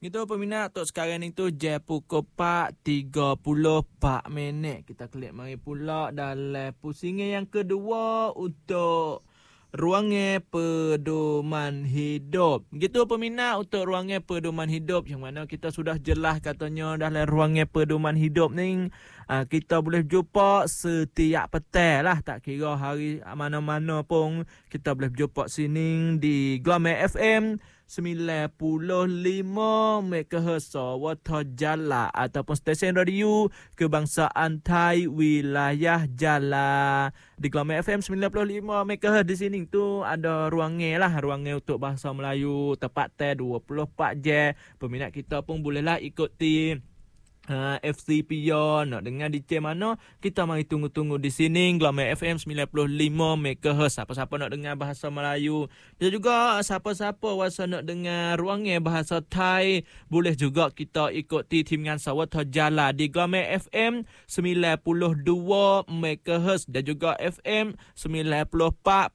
Gitu peminat, untuk sekarang ni tu je pukul 4.34 Kita klik mari pula dalam pusingan yang kedua untuk ruangnya pedoman hidup. Gitu peminat, untuk ruangnya pedoman hidup yang mana kita sudah jelas katanya dalam ruangnya pedoman hidup ni kita boleh jumpa setiap petang lah, tak kira hari mana-mana pun kita boleh jumpa sini di Glamour FM 95 MHz Sarawak Jala ataupun stesen radio kebangsaan Thai wilayah Jala. Di Glamour FM 95 MHz di sini tu ada ruangnya lah, ruangnya untuk bahasa Melayu tepat 24 jam. Peminat kita pun bolehlah ikuti FC Pion nak dengar di mana kita mari tunggu-tunggu di sini Glamour FM 95 MHz. Siapa-siapa nak dengar bahasa Melayu dan juga siapa-siapa wasa nak dengar ruangnya bahasa Thai, boleh juga kita ikuti Tim Ngan Sarawak Jala di Glamour FM 92 MHz dan juga FM 94.25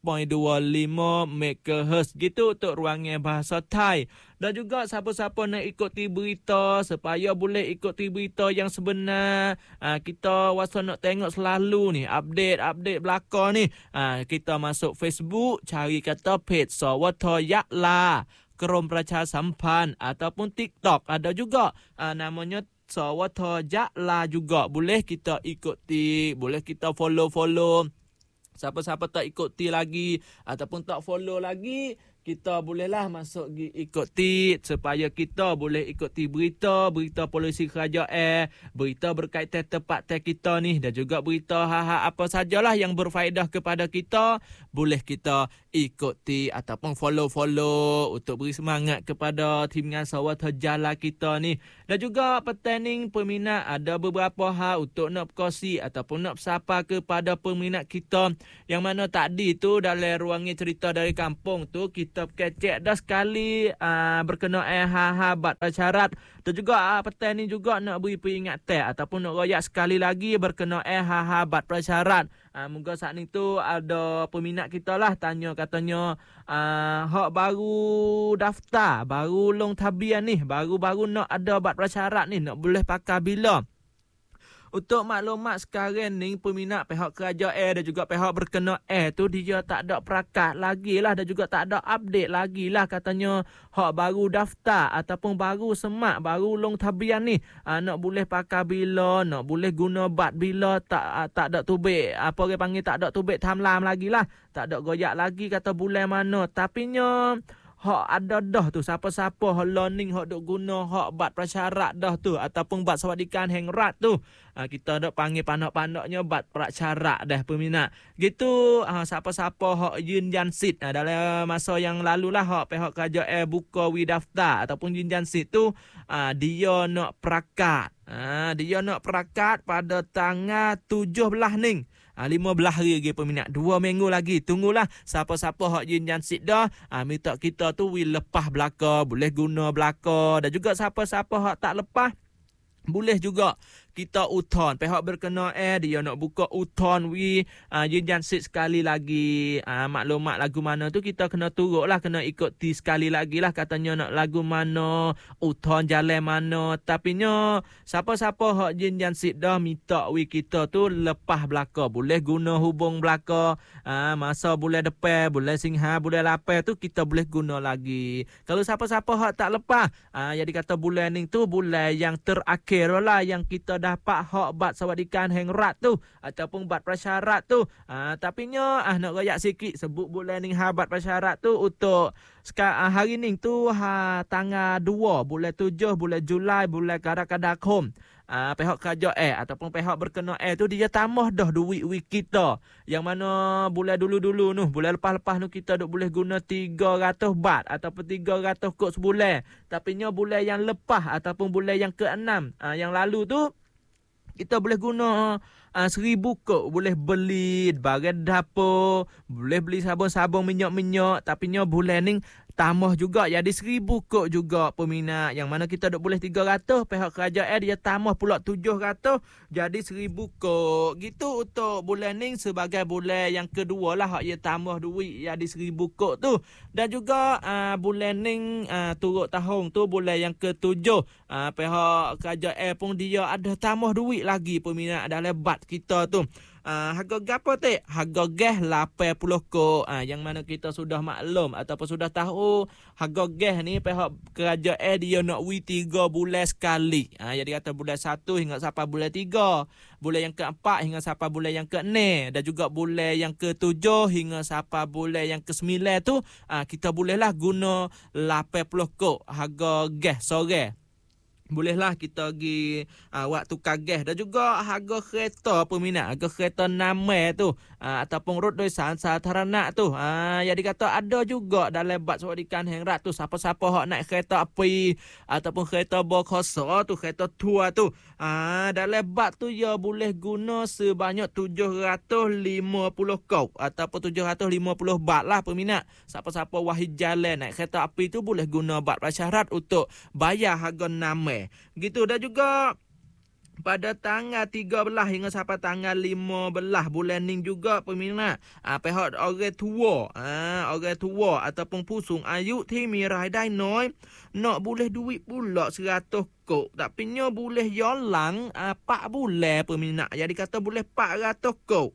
MHz. Gitu untuk ruangnya bahasa Thai. Dan juga siapa-siapa nak ikuti berita supaya boleh ikuti berita yang sebenar. Kita wasa nak tengok selalu ni update belakang ni. Kita masuk Facebook, cari kata page Sarawak Yakla Kerom Pracha Sampan ataupun TikTok ada juga namanya Sarawak Yakla juga. Boleh kita ikuti, boleh kita follow. Siapa-siapa tak ikuti lagi ataupun tak follow lagi, kita bolehlah masuk ikuti supaya kita boleh ikuti berita polisi kerajaan, berita berkaitan tempat kita ni dan juga berita apa sajalah yang berfaedah kepada kita, boleh kita ikuti ataupun follow untuk beri semangat kepada Tim Ngan Sarawak Jala kita ni. Dan juga petang peminat ada beberapa hal untuk nak berkongsi ataupun nak bersapa kepada peminat kita yang mana tadi tu dalam ruangnya cerita dari kampung tu kita kecek dah sekali berkenaan hal-hal bat syarat dan juga petang ni juga nak beri peringatan ataupun nak royak sekali lagi berkenaan hal-hal bat prasyarat. Moga saat ni tu ada peminat kita lah tanya katanya hak baru daftar, baru long tabian ni, baru nak ada bat prasyarat ni nak boleh pakai bila. Untuk maklumat sekarang ni peminat pihak kerajaan dan juga pihak berkenaan tu dia tak ada perakat lagi lah dan juga tak ada update lagi lah katanya hak baru daftar ataupun baru semak, baru long tabian ni nak boleh pakai bila, nak boleh guna bat bila, tak ada tubik apa orang panggil, tak ada tubik timeline lagi lah, tak ada goyak lagi kata bulan mana. Tapi nya hak ada dah tu, siapa-siapa hak learning hak duk guna hak bat prasyarat dah tu ataupun bat sawadikan hengrat tu, kita dak panggil panak-panaknya bat prasyarat dah peminat. Gitu siapa-siapa hak jinjan sit dalam masa yang lalu lah hak pihak kerajaan buka daftar ataupun jinjan sit tu dia nak perakat. Dia nak perakat pada tanggal 17 ni. 15 hari lagi peminat, 2 minggu lagi. Tunggulah siapa-siapa hak jinjan sit dah, minta kita tu lepas belaka, boleh guna belaka. Dan juga siapa-siapa hak tak lepas, boleh juga kita uton. Pihak berkenaan dia nak buka uton jinjan sit sekali lagi. Maklumat lagu mana tu kita kena turut lah, kena ikuti sekali lagi lah katanya nak lagu mana, uton jalan mana. Tapi nya siapa-siapa hak jinjan sit dah minta kita tu lepas belaka, boleh guna hubung belaka. Masa bulan depan, bulan Singha, bulan Lapan tu kita boleh guna lagi. Kalau siapa-siapa hak tak lepas, jadi kata bulan ni tu bulan yang terakhir lah yang kita dapat hak bat sawadikan hengrat tu ataupun bat prasyarat tu. Tapi nya nak royak sikit sebut bulan ni bat prasyarat tu untuk hari ni tu tanggal 2 bulan 7 bulan Julai bulan Kadakadakom. Pihak kerajaan ataupun pihak berkenaan tu dia tambah dah duit kita yang mana bulan dulu-dulu nu, bulan lepas-lepas nu kita duk boleh guna 300 bat ataupun 300 kod sebulan. Tapi nya bulan yang lepas ataupun bulan yang ke-6 yang lalu tu kita boleh guna RM1,000 kok boleh beli barang dapur, boleh beli sabun-sabun minyak-minyak, tapi nya bulan ni tambah juga jadi RM1,000 kok juga peminat. Yang mana kita duk boleh 300, pihak kerajaan dia tambah pula 700 jadi RM1,000 kok. Gitu untuk bulan ni sebagai bulan yang kedua lah hak dia tambah duit jadi RM1,000 kok tu. Dan juga bulan ni turut tahun tu bulan yang ketujuh, pihak kerajaan pun dia ada tambah duit lagi peminat dalam bat kita tu. Harga gapo tek? Harga gas 80 kok. Yang mana kita sudah maklum ataupun sudah tahu harga gas ni pihak kerajaan dia nak 3 bulan sekali. Jadi kata bulan 1 hingga sampai bulan 3, bulan yang ke-4 hingga sampai bulan yang ke-6 dan juga bulan yang ke-7 hingga sampai bulan yang ke-9 tu kita bolehlah guna 80 kok harga gas sore. Bolehlah kita pergi waktu kages. Dan juga harga kereta peminat, harga kereta namai tu ataupun rut doisan sataranah tu. Jadi kata ada juga dalam bat Sawadikan Hengrat tu siapa-siapa hak naik kereta api ataupun kereta berkuasa tu, kereta tua tu. Dalam bat tu ya boleh guna sebanyak 750 kau ataupun 750 bat lah peminat. Siapa-siapa wahid jalan naik kereta api tu boleh guna bat prasyarat untuk bayar harga namai. Gitu. Dan juga pada tanggal 13 hingga sampai tanggal 15 bulan ni juga peminat pihak orang tua ataupun pusung ayu thi mirai dai noi nak boleh duit pula 100 kok, tapi nya boleh yolang 4 bulan peminat. Jadi kata boleh 400 kok.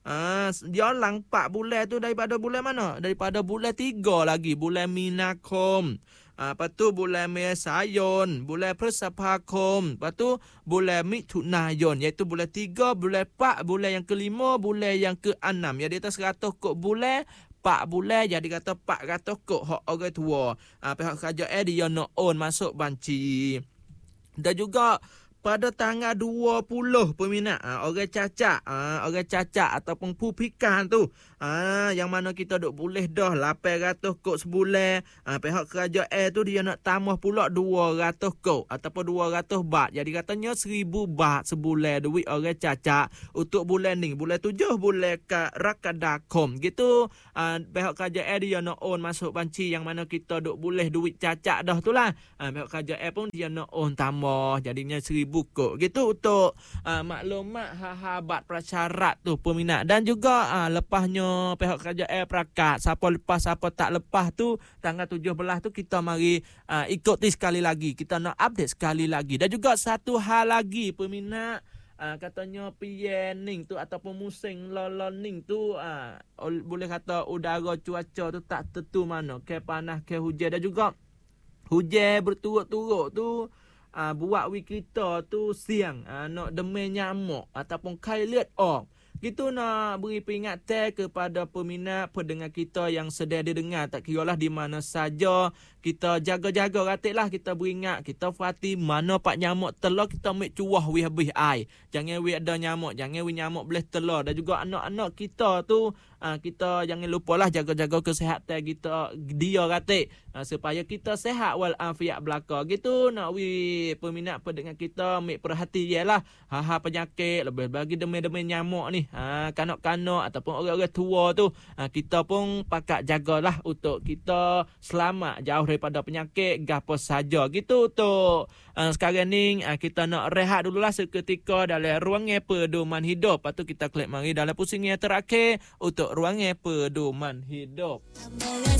Yolang 4 bulan tu daripada bulan mana? Daripada bulan 3 lagi, bulan Minakom. Lepas tu bulan Mei Sayon, bulan Persapakom, lepas tu bulan Mitunayon, iaitu bulan 3, bulan 4, bulan yang ke-5, bulan yang ke-6. Jadi atas 100 kok bulan, 4 bulan, jadi kata 400 kok hak orang tua. Pihak kerajaan dia nak on masuk banci. Dan juga pada tanggal 20 peminat orang cacat ataupun pupikan tu yang mana kita duk boleh dah 800 kok sebulan, pihak kerajaan tu dia nak tambah pula 200 kok ataupun 200 bat. Jadi katanya 1000 bat sebulan duit orang cacat untuk bulan ni, bulan 7 bulan Rakadakom. Gitu pihak kerajaan dia nak on masuk banci yang mana kita duk boleh duit cacat dah tu lah. Pihak kerajaan pun dia nak on tambah jadinya 1000 kok. Gitu untuk maklumat habat prasyarat tu peminat. Dan juga lepasnya pihak kerajaan perakat siapa lepas siapa tak lepas tu tanggal 17 tu kita mari ikuti sekali lagi, kita nak update sekali lagi. Dan juga satu hal lagi peminat, katanya PNing tu ataupun musim loloning tu boleh kata udara cuaca tu tak tentu mana, ke panas ke hujan. Dan juga hujan berturut-turut tu buat kita tu siang nak demam nyamuk ataupun kailet Gitu nak beri peringatan kepada peminat pendengar kita yang sedang didengar, tak kiralah di mana saja, kita jaga-jaga ratiklah, kita beringat, kita perhati mana pak nyamuk telur, kita ambil cuah wih habis air. Jangan wih ada nyamuk, jangan wih nyamuk boleh telur. Dan juga anak-anak kita tu kita jangan lupalah jaga-jaga kesihatan kita dia ratik supaya kita sihat wal afiat belaka. Gitu nak wih peminat pendengar kita ambil perhati jelah penyakit lebih bagi demam-demam nyamuk ni. Kanak-kanak ataupun orang-orang tua tu kita pun pakat jagalah untuk kita selamat jauh daripada penyakit gapo saja. Gitu untuk sekarang ni kita nak rehat dululah seketika dalam ruangan pedoman hidup. Lepas tu kita klik mari dalam pusing yang terakhir untuk ruangan pedoman hidup.